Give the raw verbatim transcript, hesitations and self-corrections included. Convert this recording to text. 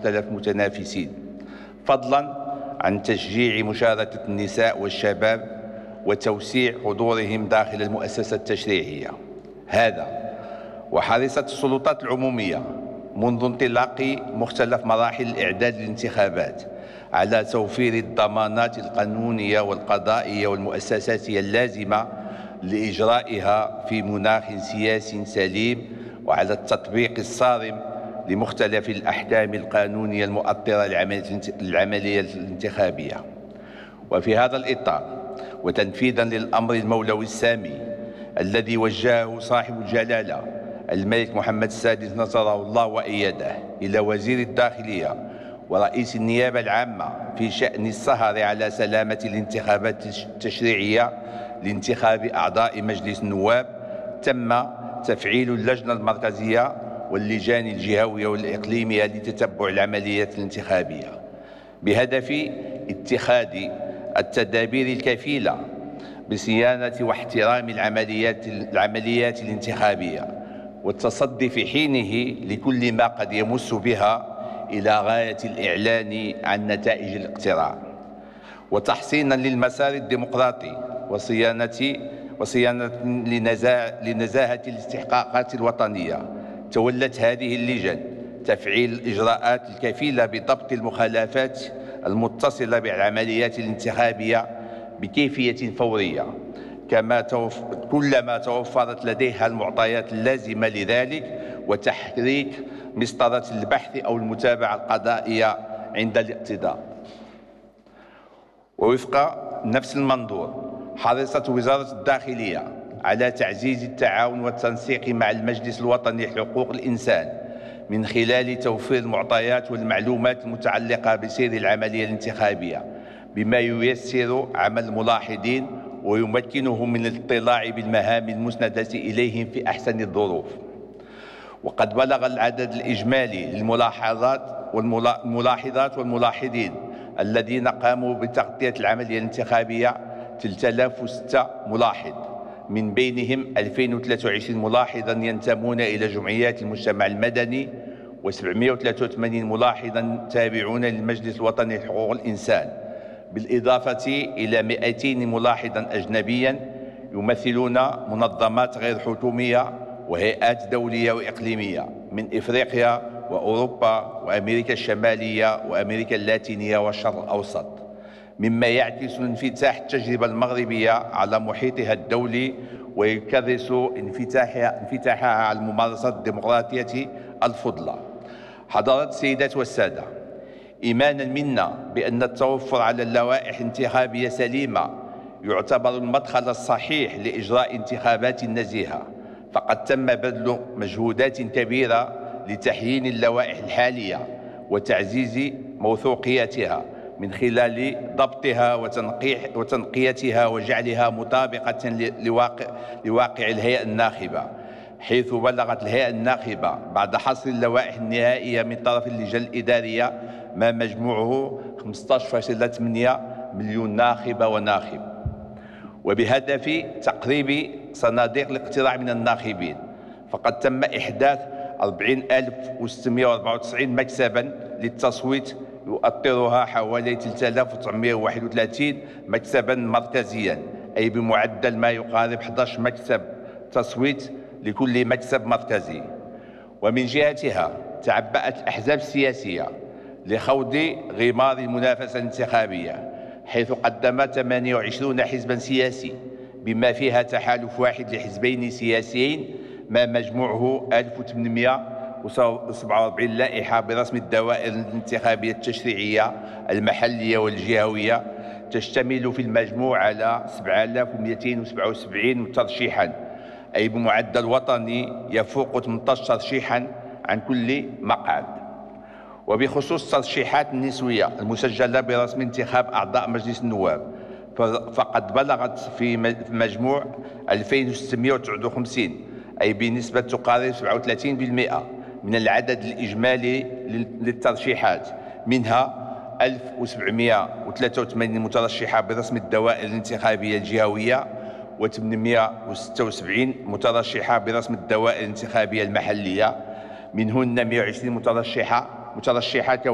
مختلف المتنافسين، فضلا عن تشجيع مشاركة النساء والشباب وتوسيع حضورهم داخل المؤسسة التشريعية. هذا وحرصت السلطات العمومية منذ انطلاق مختلف مراحل الإعداد للانتخابات على توفير الضمانات القانونية والقضائية والمؤسساتية اللازمة لإجرائها في مناخ سياسي سليم، وعلى التطبيق الصارم لمختلف الأحكام القانونية المؤطرة للعملية الانتخابية. وفي هذا الإطار، وتنفيذا للأمر المولوي السامي الذي وجهه صاحب الجلالة الملك محمد السادس نصره الله وأيده إلى وزير الداخلية ورئيس النيابة العامة في شأن السهر على سلامة الانتخابات التشريعية لانتخاب أعضاء مجلس النواب، تم تفعيل اللجنة المركزية واللجان الجهوية والإقليمية لتتبع العمليات الانتخابية بهدف اتخاذ التدابير الكفيلة بصيانة واحترام العمليات العمليات الانتخابية، والتصدي في حينه لكل ما قد يمس بها إلى غاية الإعلان عن نتائج الاقتراع، وتحصينا للمسار الديمقراطي وصيانة وصيانة لنزاهة الاستحقاقات الوطنية. تولت هذه اللجان تفعيل الإجراءات الكفيلة بضبط المخالفات المتصلة بالعمليات الانتخابية بكيفية فورية، كما توف... كلما توفرت لديها المعطيات اللازمة لذلك، وتحريك مسطرة البحث أو المتابعة القضائية عند الاقتضاء. ووفق نفس المنظور، حرصت وزارة الداخلية على تعزيز التعاون والتنسيق مع المجلس الوطني لحقوق الإنسان من خلال توفير المعطيات والمعلومات المتعلقة بسير العملية الانتخابية، بما ييسر عمل الملاحظين ويمكنهم من الاطلاع بالمهام المسندة إليهم في أحسن الظروف. وقد بلغ العدد الإجمالي للملاحظات والملاحظات والملاحظين الذين قاموا بتغطية العملية الانتخابية ثلاثة آلاف وستة ملاحظ، من بينهم ألفين وثلاثة وعشرين ملاحظا ينتمون إلى جمعيات المجتمع المدني، وسبعمائة وثلاثة وثمانين ملاحظا تابعون للمجلس الوطني لحقوق الإنسان، بالإضافة إلى مئتين ملاحظا أجنبيا يمثلون منظمات غير حكومية وهيئات دولية وإقليمية من إفريقيا وأوروبا وأمريكا الشمالية وأمريكا اللاتينية والشرق الأوسط، مما يعكس انفتاح التجربة المغربية على محيطها الدولي ويكرس انفتاحها, انفتاحها على الممارسات الديمقراطية الفضلى. حضرات السيدات والسادة، إيمانا منا بأن التوفر على اللوائح انتخابية سليمة يعتبر المدخل الصحيح لإجراء انتخابات نزيهة، فقد تم بذل مجهودات كبيرة لتحيين اللوائح الحالية وتعزيز موثوقيتها من خلال ضبطها وتنقيتها وجعلها مطابقة لواقع, لواقع الهيئة الناخبة، حيث بلغت الهيئة الناخبة بعد حصر اللوائح النهائية من طرف اللجان الإدارية ما مجموعه خمسة عشر فاصلة ثمانية مليون ناخبة وناخب، وبهدف تقريب صناديق الاقتراع من الناخبين، فقد تم إحداث أربعين ألف وستمائة وأربعة وتسعين مكتبا للتصويت يؤطرها حوالي ثلاثة آلاف وتسعمائة وواحد وثلاثين مكتبا مركزيا، أي بمعدل ما يقارب أحد عشر مكتب تصويت لكل مكتب مركزي. ومن جهتها تعبأت الأحزاب السياسية لخوض غمار المنافسة الانتخابية، حيث قدم ثمانية وعشرين حزبا سياسي بما فيها تحالف واحد لحزبين سياسيين ما مجموعه ألف وثمانمائة وسبعة وأربعين لائحة برسم الدوائر الانتخابية التشريعية المحلية والجهوية، تشتمل في المجموع على سبعة آلاف ومئتين وسبعة وسبعين ترشيحا، أي بمعدل وطني يفوق ثمانية عشر ترشيحا عن كل مقعد. وبخصوص الترشيحات النسوية المسجلة برسم انتخاب أعضاء مجلس النواب، فقد بلغت في مجموع ألفين وستمائة وتسعة وخمسين، أي بنسبة تقارب سبعة وثلاثين بالمئة من العدد الإجمالي للترشيحات، منها ألف وسبعمائة وثلاثة وثمانين مترشحة برسم الدوائر الانتخابية الجهوية، وثمانمائة وستة وسبعين مترشحة برسم الدوائر الانتخابية المحلية، منهن مئة وعشرين مترشحة مترشحة